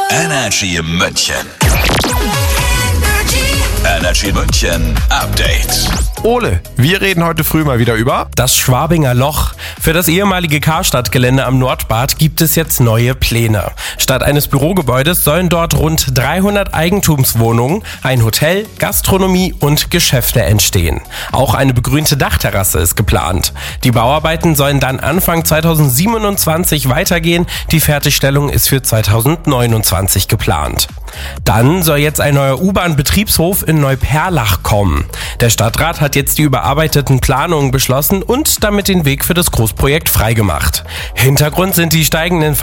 Energy München. Energy München Update. Ole, wir reden heute früh mal wieder über das Schwabinger Loch. Für das ehemalige Karstadt-Gelände am Nordbad gibt es jetzt neue Pläne. Statt eines Bürogebäudes sollen dort rund 300 Eigentumswohnungen, ein Hotel, Gastronomie und Geschäfte entstehen. Auch eine begrünte Dachterrasse ist geplant. Die Bauarbeiten sollen dann Anfang 2027 weitergehen. Die Fertigstellung ist für 2029 geplant. Dann soll jetzt ein neuer U-Bahn-Betriebshof in Neuperlach kommen. Der Stadtrat hat jetzt die überarbeiteten Planungen beschlossen und damit den Weg für das Großprojekt freigemacht. Hintergrund sind die steigenden